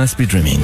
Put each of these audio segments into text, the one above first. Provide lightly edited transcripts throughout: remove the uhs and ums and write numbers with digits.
Must Be Dreaming.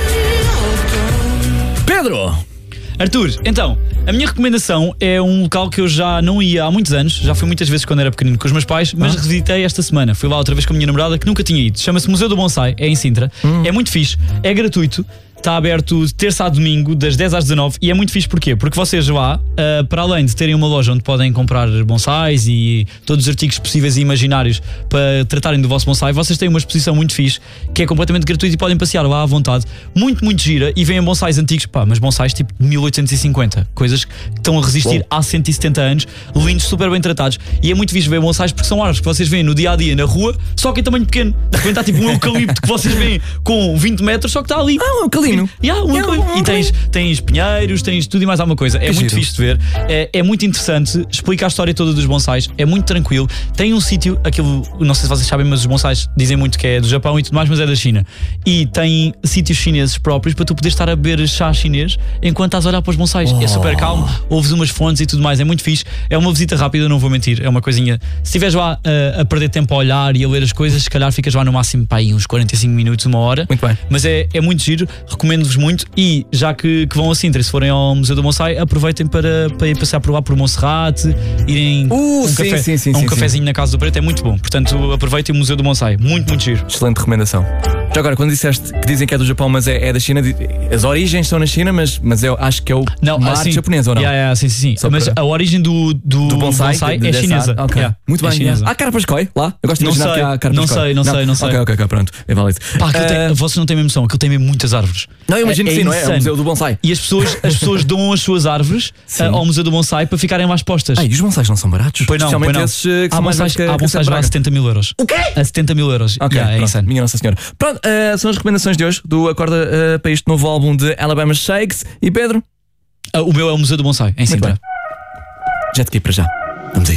Pedro! Arthur, então, a minha recomendação é um local que eu já não ia há muitos anos. Já fui muitas vezes quando era pequenino com os meus pais, mas revisitei esta semana. Fui lá outra vez com a minha namorada, que nunca tinha ido. Chama-se Museu do Bonsai, é em Sintra. É muito fixe, é gratuito. Está aberto de terça a domingo, das 10 às 19. E é muito fixe, porquê? Porque vocês lá, para além de terem uma loja onde podem comprar bonsais e todos os artigos possíveis e imaginários para tratarem do vosso bonsai, vocês têm uma exposição muito fixe, que é completamente gratuita e podem passear lá à vontade. Muito, muito gira. E vêm bonsais antigos, mas bonsais tipo de 1850. Coisas que estão a resistir há 170 anos. Lindos, super bem tratados. E é muito fixe ver bonsais porque são árvores que vocês veem no dia-a-dia na rua, só que em tamanho pequeno. De repente está tipo um eucalipto que vocês veem com 20 metros, só que está ali. Um eucalipto. E tens pinheiros, tens tudo e mais alguma coisa. É muito fixe de ver, é muito interessante. Explica a história toda dos bonsais, é muito tranquilo. Tem um sítio, aquilo, não sei se vocês sabem, mas os bonsais dizem muito que é do Japão e tudo mais, mas é da China. E tem sítios chineses próprios para tu poderes estar a beber chá chinês enquanto estás a olhar para os bonsais. É super calmo, ouves umas fontes e tudo mais, é muito fixe. É uma visita rápida, não vou mentir, é uma coisinha. Se estiveres lá a perder tempo a olhar e a ler as coisas, se calhar ficas lá no máximo para aí uns 45 minutos, uma hora. Muito bem. Mas é muito giro, recomendo-vos muito. E já que vão a Sintra, se forem ao Museu do Bonsai, aproveitem para ir passear por lá por Monserrate, irem um cafezinho na Casa do Preto, é muito bom. Portanto, aproveitem o Museu do Bonsai, muito, muito giro. Excelente recomendação. Já agora, quando disseste que dizem que é do Japão, mas é da China, as origens estão na China, mas eu acho que é uma arte japonesa, ou não? Sim. Mas a origem do bonsai é chinesa. Okay. Muito bem. Há carapascói lá? Eu gosto de imaginar que há carapascói. Não sei. Ok, pronto. É válido. Vocês não têm mesmo noção, aquilo tem mesmo muitas árvores. Não, eu imagino que sim, não é? É o Museu do Bonsai. E as pessoas dão as suas árvores ao Museu do Bonsai para ficarem lá expostas. E os bonsais não são baratos? Pois não. Esses que há bonsais lá a 70 mil euros. O quê? A 70 mil euros. Ok, é insano. Minha Nossa Senhora. Pronto, são as recomendações de hoje do Acorda para este novo álbum de Alabama Shakes. E Pedro? O meu é o Museu do Bonsai, em Sintra. Já te para já. Vamos a isso.